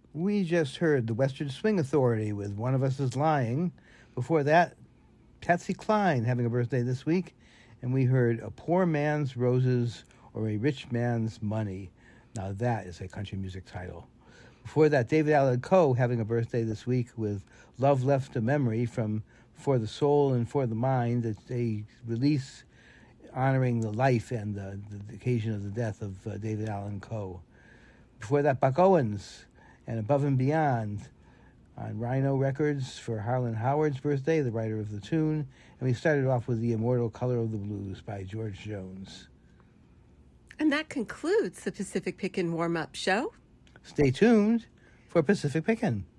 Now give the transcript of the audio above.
We just heard the Western Swing Authority with One of Us is Lying. Before that, Patsy Cline having a birthday this week. And we heard A Poor Man's Roses or A Rich Man's Money. Now that is a country music title. Before that, David Allan Coe having a birthday this week with Love Left a Memory from For the Soul and For the Mind. It's a release honoring the life and the occasion of the death of David Allan Coe. Before that, Buck Owens and Above and Beyond on Rhino Records for Harlan Howard's birthday, the writer of the tune. And we started off with The Immortal Color of the Blues by George Jones. And that concludes the Pacific Pickin' Warm-Up Show. Stay tuned for Pacific Pickin'.